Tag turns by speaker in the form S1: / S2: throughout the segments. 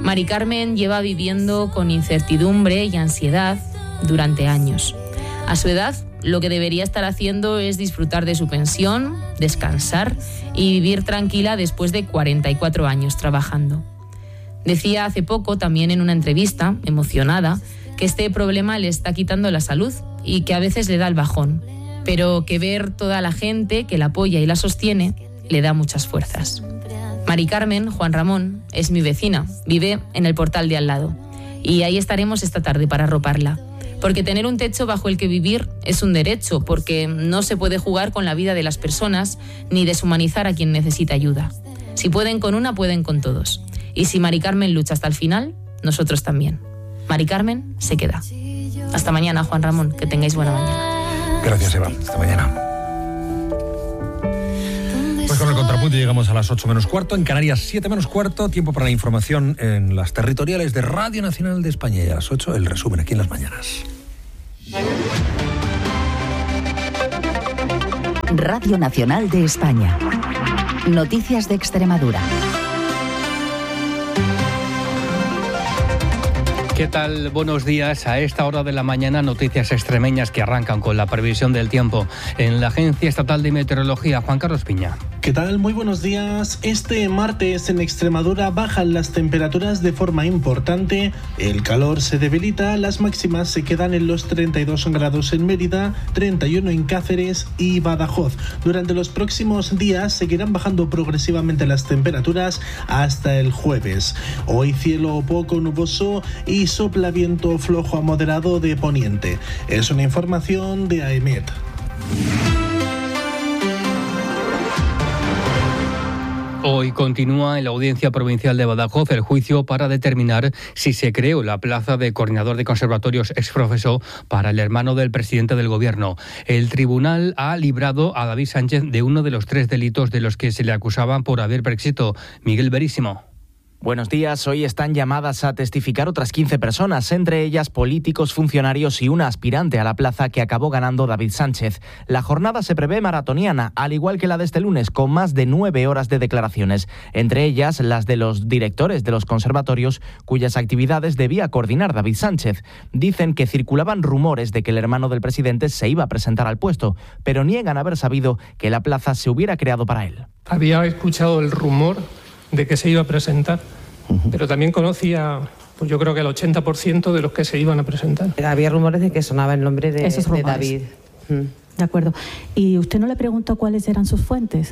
S1: Mari Carmen lleva viviendo con incertidumbre y ansiedad durante años. A su edad, lo que debería estar haciendo es disfrutar de su pensión, descansar y vivir tranquila después de 44 años trabajando. Decía hace poco, también en una entrevista, emocionada, que este problema le está quitando la salud y que a veces le da el bajón, pero que ver toda la gente que la apoya y la sostiene le da muchas fuerzas. Mari Carmen, Juan Ramón, es mi vecina, vive en el portal de al lado y ahí estaremos esta tarde para arroparla. Porque tener un techo bajo el que vivir es un derecho, porque no se puede jugar con la vida de las personas ni deshumanizar a quien necesita ayuda. Si pueden con una, pueden con todos. Y si Mari Carmen lucha hasta el final, nosotros también. Mari Carmen se queda. Hasta mañana, Juan Ramón, que tengáis buena mañana.
S2: Gracias, Eva. Hasta mañana. Pues con el contrapunto llegamos a las 8 menos cuarto, en Canarias 7 menos cuarto, tiempo para la información en las territoriales de Radio Nacional de España, y a las 8 el resumen aquí en Las Mañanas.
S3: Radio Nacional de España. Noticias de Extremadura.
S4: ¿Qué tal? Buenos días. A esta hora de la mañana, noticias extremeñas que arrancan con la previsión del tiempo. En la Agencia Estatal de Meteorología, Juan Carlos Piña.
S5: ¿Qué tal? Muy buenos días. Este martes en Extremadura bajan las temperaturas de forma importante, el calor se debilita, las máximas se quedan en los 32 grados en Mérida, 31 en Cáceres y Badajoz. Durante los próximos días seguirán bajando progresivamente las temperaturas hasta el jueves. Hoy cielo poco nuboso y sopla viento flojo a moderado de poniente. Es una información de AEMET.
S4: Hoy continúa en la Audiencia Provincial de Badajoz el juicio para determinar si se creó la plaza de coordinador de conservatorios exprofeso para el hermano del presidente del Gobierno. El tribunal ha librado a David Sánchez de uno de los 3 delitos de los que se le acusaban por haber prescrito. Miguel Verísimo.
S6: Buenos días. Hoy están llamadas a testificar otras 15 personas, entre ellas políticos, funcionarios y una aspirante a la plaza que acabó ganando David Sánchez. La jornada se prevé maratoniana, al igual que la de este lunes, con más de 9 horas de declaraciones, entre ellas las de los directores de los conservatorios cuyas actividades debía coordinar David Sánchez. Dicen que circulaban rumores de que el hermano del presidente se iba a presentar al puesto, pero niegan haber sabido que la plaza se hubiera creado para él.
S7: Había escuchado el rumor de que se iba a presentar, pero también conocía, pues yo creo que el 80% de los que se iban a presentar.
S8: Había rumores de que sonaba el nombre de David.
S9: De acuerdo. ¿Y usted no le preguntó cuáles eran sus fuentes?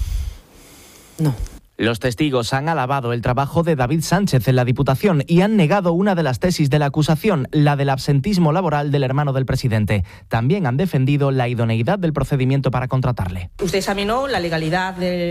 S8: No.
S6: Los testigos han alabado el trabajo de David Sánchez en la Diputación y han negado una de las tesis de la acusación, la del absentismo laboral del hermano del presidente. También han defendido la idoneidad del procedimiento para contratarle.
S10: Usted examinó la legalidad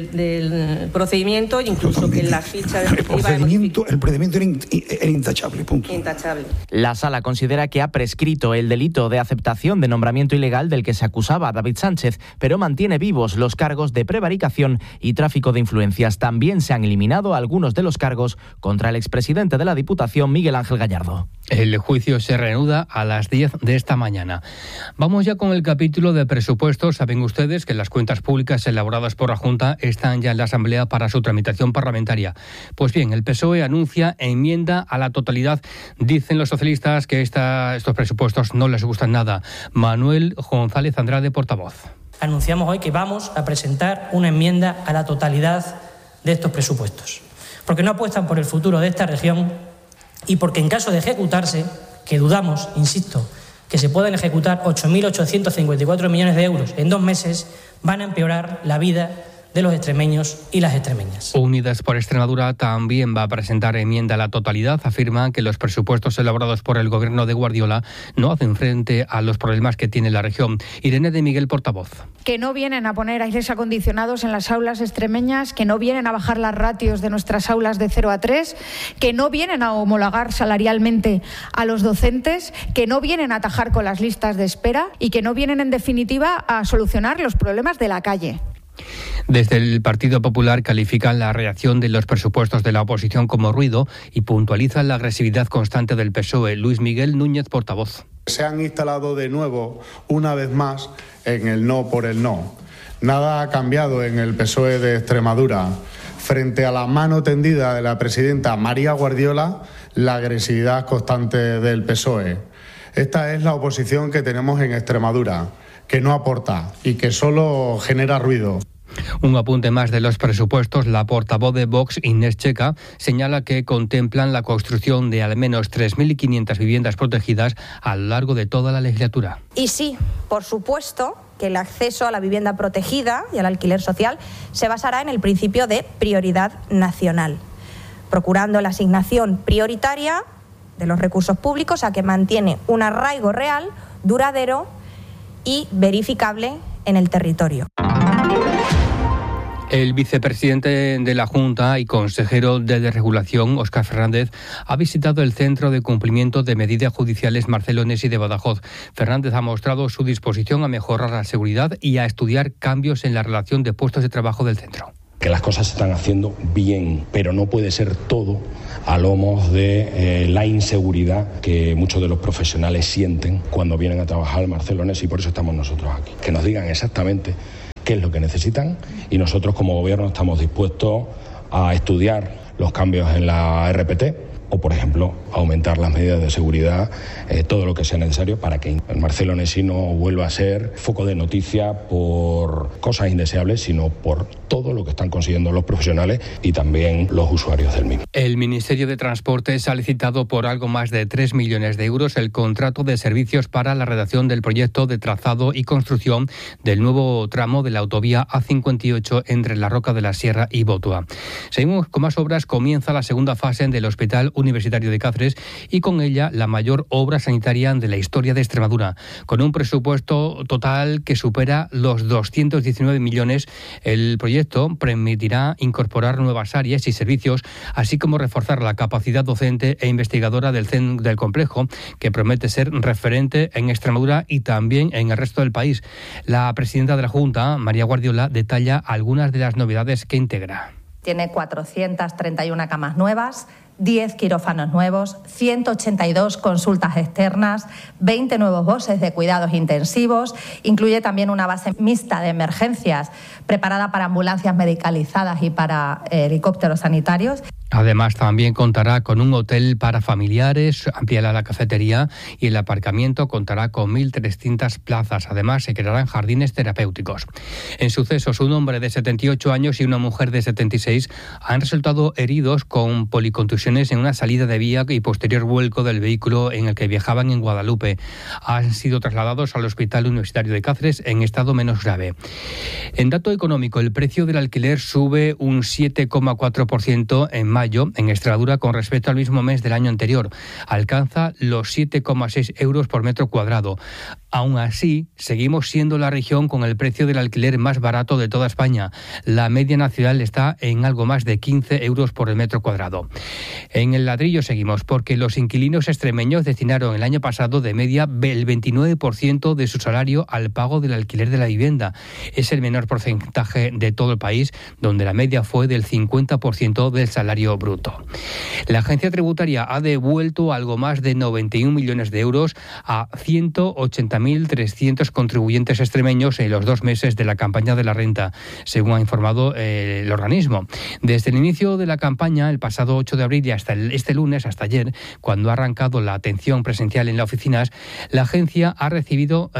S10: del procedimiento, incluso que en la ficha de
S2: el procedimiento era intachable, punto.
S10: Intachable.
S6: La Sala considera que ha prescrito el delito de aceptación de nombramiento ilegal del que se acusaba a David Sánchez, pero mantiene vivos los cargos de prevaricación y tráfico de influencias. También se han eliminado algunos de los cargos contra el expresidente de la Diputación, Miguel Ángel Gallardo.
S4: El juicio se reanuda a las 10 de esta mañana. Vamos ya con el capítulo de presupuestos. Saben ustedes que las cuentas públicas elaboradas por la Junta están ya en la Asamblea para su tramitación parlamentaria. Pues bien, el PSOE anuncia enmienda a la totalidad. Dicen los socialistas que estos presupuestos no les gustan nada. Manuel González Andrade, portavoz.
S11: Anunciamos hoy que vamos a presentar una enmienda a la totalidad de estos presupuestos, porque no apuestan por el futuro de esta región y porque en caso de ejecutarse, que dudamos, insisto, que se puedan ejecutar 8.854 millones de euros en 2 meses, van a empeorar la vida de los extremeños y las extremeñas.
S4: Unidas por Extremadura también va a presentar enmienda a la totalidad. Afirma que los presupuestos elaborados por el gobierno de Guardiola no hacen frente a los problemas que tiene la región. Irene de Miguel, portavoz.
S12: Que no vienen a poner aires acondicionados en las aulas extremeñas, que no vienen a bajar las ratios de nuestras aulas de 0 a 3, que no vienen a homologar salarialmente a los docentes, que no vienen a atajar con las listas de espera y que no vienen, en definitiva, a solucionar los problemas de la calle.
S4: Desde el Partido Popular califican la reacción de los presupuestos de la oposición como ruido y puntualizan la agresividad constante del PSOE. Luis Miguel Núñez, portavoz.
S13: Se han instalado de nuevo, una vez más, en el no por el no. Nada ha cambiado en el PSOE de Extremadura. frente a la mano tendida de la presidenta María Guardiola, la agresividad constante del PSOE. Esta es la oposición que tenemos en Extremadura, que no aporta y que solo genera ruido.
S4: Un apunte más de los presupuestos. La portavoz de Vox, Inés Checa, señala que contemplan la construcción de al menos 3.500 viviendas protegidas a lo largo de toda la legislatura.
S14: Y sí, por supuesto, que el acceso a la vivienda protegida y al alquiler social se basará en el principio de prioridad nacional, procurando la asignación prioritaria de los recursos públicos a que mantiene un arraigo real, duradero y verificable en el territorio.
S4: El vicepresidente de la Junta y consejero de Desregulación, Óscar Fernández, ha visitado el Centro de Cumplimiento de Medidas Judiciales Marcelo Nesi de Badajoz. Fernández ha mostrado su disposición a mejorar la seguridad y a estudiar cambios en la relación de puestos de trabajo del centro.
S15: Que las cosas se están haciendo bien, pero no puede ser todo a lomos de la inseguridad que muchos de los profesionales sienten cuando vienen a trabajar al Marcelo Nesi, y por eso estamos nosotros aquí. Que nos digan exactamente qué es lo que necesitan y nosotros como gobierno estamos dispuestos a estudiar los cambios en la RPT o, por ejemplo, aumentar las medidas de seguridad, todo lo que sea necesario para que el Marcelo Nesi no vuelva a ser foco de noticia por cosas indeseables, sino por todo lo que están consiguiendo los profesionales y también los usuarios del mismo.
S4: El Ministerio de Transportes ha licitado por algo más de 3 millones de euros el contrato de servicios para la redacción del proyecto de trazado y construcción del nuevo tramo de la autovía A58 entre La Roca de la Sierra y Botua. Seguimos con más obras. Comienza la segunda fase del Hospital Universitario de Cáceres y con ella la mayor obra sanitaria de la historia de Extremadura. Con un presupuesto total que supera los 219 millones, el proyecto permitirá incorporar nuevas áreas y servicios, así como reforzar la capacidad docente e investigadora del complejo, que promete ser referente en Extremadura y también en el resto del país. La presidenta de la Junta, María Guardiola, detalla algunas de las novedades que integra.
S16: Tiene 431 camas nuevas, 10 quirófanos nuevos, 182 consultas externas, 20 nuevos boxes de cuidados intensivos, incluye también una base mixta de emergencias preparada para ambulancias medicalizadas y para helicópteros sanitarios.
S4: Además, también contará con un hotel para familiares, ampliará la cafetería y el aparcamiento contará con 1.300 plazas. Además, se crearán jardines terapéuticos. En sucesos, un hombre de 78 años y una mujer de 76 han resultado heridos con policontusiones en una salida de vía y posterior vuelco del vehículo en el que viajaban en Guadalupe. Han sido trasladados al Hospital Universitario de Cáceres en estado menos grave. En dato económico, el precio del alquiler sube un 7,4% en mayo en Extremadura con respecto al mismo mes del año anterior. Alcanza los 7,6 euros por metro cuadrado. Aún así, seguimos siendo la región con el precio del alquiler más barato de toda España. La media nacional está en algo más de 15 euros por el metro cuadrado. En el ladrillo seguimos porque los inquilinos extremeños destinaron el año pasado de media el 29% de su salario al pago del alquiler de la vivienda. Es el menor porcentaje de todo el país, donde la media fue del 50% del salario bruto. La agencia tributaria ha devuelto algo más de 91 millones de euros a 180.300 contribuyentes extremeños en los 2 meses de la campaña de la renta, según ha informado el organismo. Desde el inicio de la campaña, el pasado 8 de abril y hasta este lunes, hasta ayer, cuando ha arrancado la atención presencial en las oficinas, la agencia ha recibido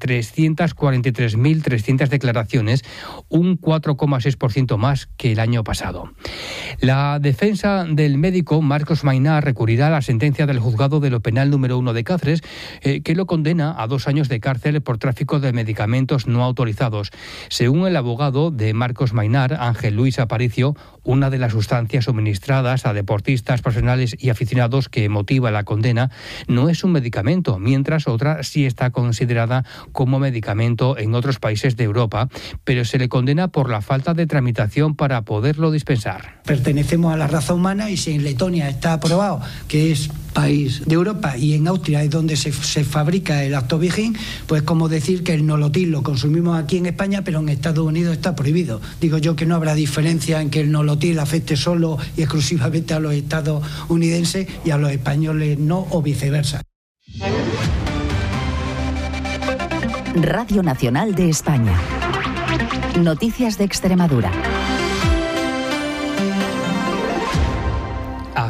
S4: 343.300 declaraciones, un 4,6% más que el año pasado. La defensa del médico Marcos Mainar recurrirá a la sentencia del juzgado de lo penal número 1 de Cáceres, que lo condena a 2 años de cárcel por tráfico de medicamentos no autorizados. Según el abogado de Marcos Mainar, Ángel Luis Aparicio, una de las sustancias suministradas a deportistas, profesionales y aficionados que motiva la condena no es un medicamento, mientras otra sí está considerada como medicamento en otros países de Europa, pero se le condena por la falta de tramitación para poderlo dispensar.
S17: Pertenecemos a la raza humana y si en Letonia está aprobado, que es país de Europa, y en Austria es donde se fabrica el Actovigin, pues como decir que el Nolotil lo consumimos aquí en España, pero en Estados Unidos está prohibido. Digo yo que no habrá diferencia en que el Nolotil afecte solo y exclusivamente a los estadounidenses y a los españoles no, o viceversa.
S3: Radio Nacional de España. Noticias de Extremadura.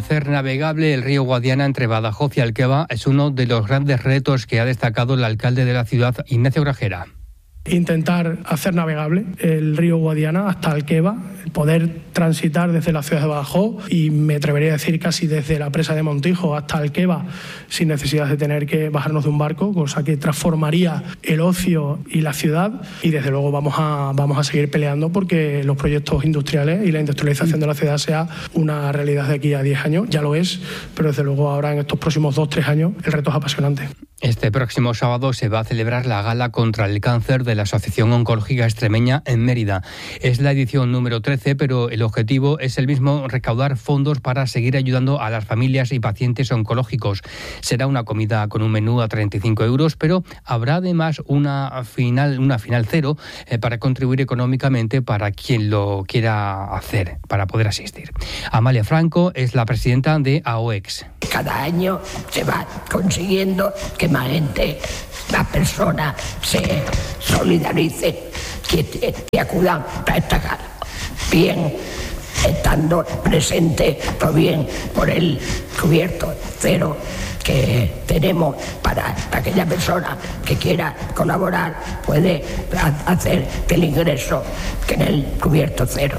S4: Hacer navegable el río Guadiana entre Badajoz y Alqueva es uno de los grandes retos que ha destacado el alcalde de la ciudad, Ignacio Grajera.
S18: Intentar hacer navegable el río Guadiana hasta Alqueva, poder transitar desde la ciudad de Badajoz y me atrevería a decir casi desde la presa de Montijo hasta Alqueva sin necesidad de tener que bajarnos de un barco, cosa que transformaría el ocio y la ciudad, y desde luego vamos a seguir peleando porque los proyectos industriales y la industrialización de la ciudad sea una realidad de aquí a 10 años, ya lo es, pero desde luego ahora en estos próximos 2-3 años el reto es apasionante.
S4: Este próximo sábado se va a celebrar la Gala contra el Cáncer de la Asociación Oncológica Extremeña en Mérida. Es la edición número 13, pero el objetivo es el mismo: recaudar fondos para seguir ayudando a las familias y pacientes oncológicos. Será una comida con un menú a 35 euros, pero habrá además una final cero para contribuir económicamente para quien lo quiera hacer, para poder asistir. Amalia Franco es la presidenta de AOEX.
S19: Cada año se va consiguiendo que más gente, más personas se solidaricen, que acudan a esta gala. Bien estando presente, o bien por el cubierto cero que tenemos para aquella persona que quiera colaborar, puede hacer el ingreso que en el cubierto cero.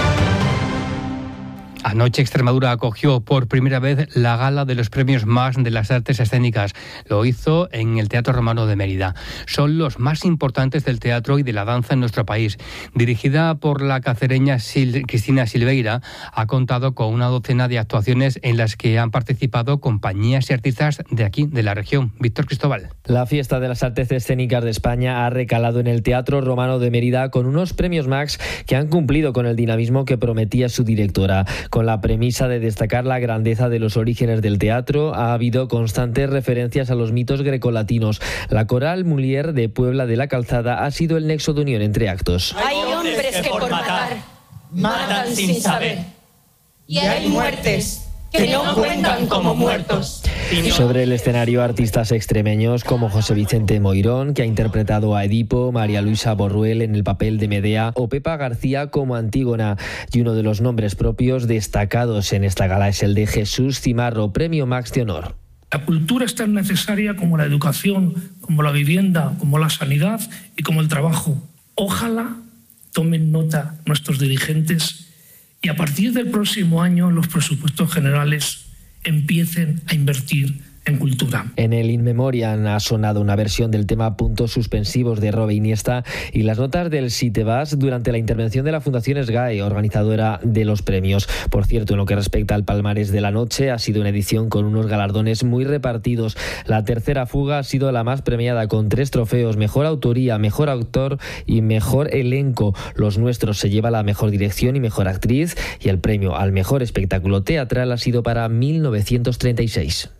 S4: Anoche Extremadura acogió por primera vez la gala de los premios MAX de las artes escénicas. Lo hizo en el Teatro Romano de Mérida. Son los más importantes del teatro y de la danza en nuestro país. Dirigida por la cacereña Cristina Silveira, ha contado con una docena de actuaciones en las que han participado compañías y artistas de aquí, de la región. Víctor Cristóbal.
S20: La fiesta de las artes escénicas de España ha recalado en el Teatro Romano de Mérida con unos premios MAX que han cumplido con el dinamismo que prometía su directora. Con la premisa de destacar la grandeza de los orígenes del teatro, ha habido constantes referencias a los mitos grecolatinos. La Coral Mulier de Puebla de la Calzada ha sido el nexo de unión entre actos.
S21: Hay hombres que por matar, matan sin saber. Y hay muertes que no cuentan como muertos.
S20: Sobre el escenario, artistas extremeños como José Vicente Moirón, que ha interpretado a Edipo, María Luisa Borruel en el papel de Medea, o Pepa García como Antígona. Y uno de los nombres propios destacados en esta gala es el de Jesús Cimarro, premio Max de Honor.
S22: La cultura es tan necesaria como la educación, como la vivienda, como la sanidad y como el trabajo. Ojalá tomen nota nuestros dirigentes y a partir del próximo año los presupuestos generales empiecen a invertir en cultura.
S20: En el In Memoriam ha sonado una versión del tema Puntos Suspensivos de Robe Iniesta y las notas del Si te vas durante la intervención de la Fundación SGAE, organizadora de los premios. Por cierto, en lo que respecta al palmarés de la noche, ha sido una edición con unos galardones muy repartidos. La tercera fuga ha sido la más premiada, con 3 trofeos: mejor autoría, mejor autor y mejor elenco. Los Nuestros se lleva la mejor dirección y mejor actriz, y el premio al mejor espectáculo teatral ha sido para 1936.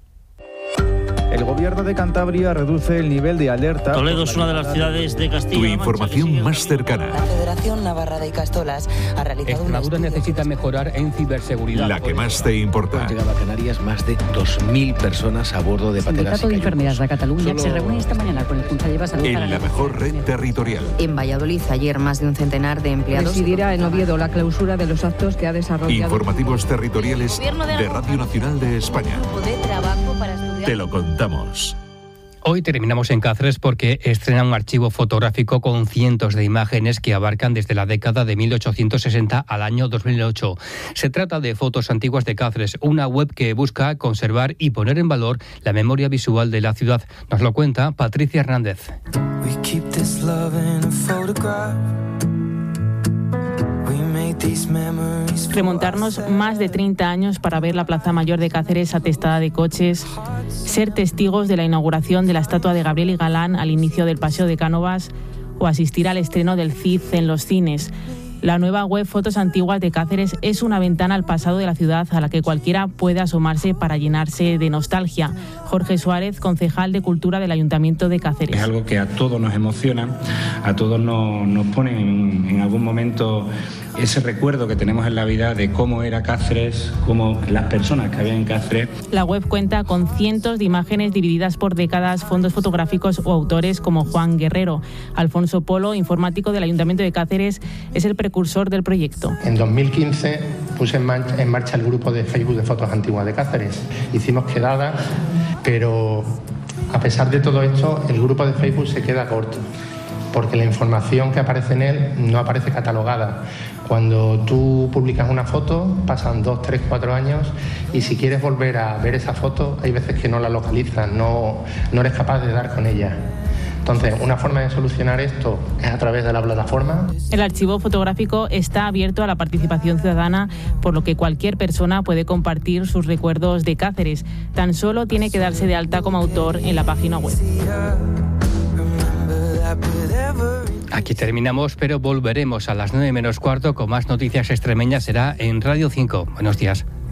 S23: El gobierno de Cantabria reduce el nivel de alerta.
S24: Toledo es una de las ciudades de Castilla.
S25: Tu información más cercana.
S26: La Federación Navarra de Icastolas ha realizado
S4: Extremadura necesita mejorar en ciberseguridad.
S25: La que más te importa.
S27: Han llegado a Canarias más de 2.000 personas a bordo de pateras.
S28: El Sindicato de Enfermeras de Cataluña se reúne esta mañana con el Consejo de Salud.
S25: En la mejor red territorial.
S29: En Valladolid, ayer más de un centenar de empleados.
S30: Presidirá en Oviedo la clausura de los actos que ha desarrollado.
S25: Informativos territoriales de Radio Nacional de España. Te lo contamos.
S4: Hoy terminamos en Cáceres porque estrena un archivo fotográfico con cientos de imágenes que abarcan desde la década de 1860 al año 2008. Se trata de Fotos Antiguas de Cáceres, una web que busca conservar y poner en valor la memoria visual de la ciudad. Nos lo cuenta Patricia Hernández.
S1: Remontarnos más de 30 años para ver la Plaza Mayor de Cáceres atestada de coches, ser testigos de la inauguración de la estatua de Gabriel y Galán al inicio del Paseo de Cánovas o asistir al estreno del Cid en los cines. La nueva web Fotos Antiguas de Cáceres es una ventana al pasado de la ciudad a la que cualquiera puede asomarse para llenarse de nostalgia. Jorge Suárez, concejal de Cultura del Ayuntamiento de Cáceres.
S31: Es algo que a todos nos emociona, a todos nos pone en algún momento
S2: ese recuerdo que tenemos en la vida de cómo era Cáceres, cómo las personas que había en Cáceres.
S1: La web cuenta con cientos de imágenes divididas por décadas, fondos fotográficos o autores como Juan Guerrero. Alfonso Polo, informático del Ayuntamiento de Cáceres, es el precursor del proyecto.
S5: En 2015 puse en marcha el grupo de Facebook de fotos antiguas de Cáceres. Hicimos quedadas, pero a pesar de todo esto, el grupo de Facebook se queda corto, porque la información que aparece en él no aparece catalogada. Cuando tú publicas una foto, pasan 2, 3, 4 años y si quieres volver a ver esa foto, hay veces que no la localizas, no eres capaz de dar con ella. Entonces, una forma de solucionar esto es a través de la plataforma.
S1: El archivo fotográfico está abierto a la participación ciudadana, por lo que cualquier persona puede compartir sus recuerdos de Cáceres. Tan solo tiene que darse de alta como autor en la página web.
S4: Aquí terminamos, pero volveremos a las 9 menos cuarto con más noticias extremeñas. Será en Radio 5. Buenos días.